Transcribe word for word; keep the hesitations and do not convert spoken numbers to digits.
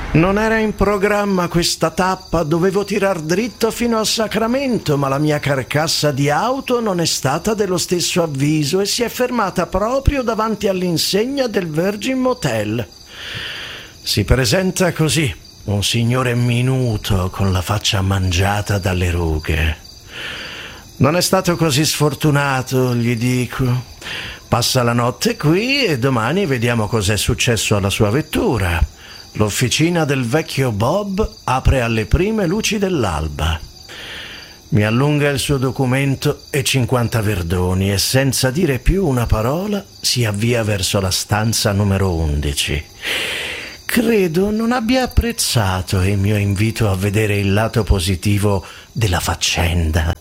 Non era in programma questa tappa, dovevo tirar dritto fino a Sacramento, ma la mia carcassa di auto non è stata dello stesso avviso e si è fermata proprio davanti all'insegna del Virgin Motel. Si presenta così, un signore minuto con la faccia mangiata dalle rughe. Non è stato così sfortunato, gli dico. Passa la notte qui e domani vediamo cos'è successo alla sua vettura. L'officina del vecchio Bob apre alle prime luci dell'alba. Mi allunga il suo documento e cinquanta verdoni e senza dire più una parola si avvia verso la stanza numero undici. Credo non abbia apprezzato il mio invito a vedere il lato positivo della faccenda.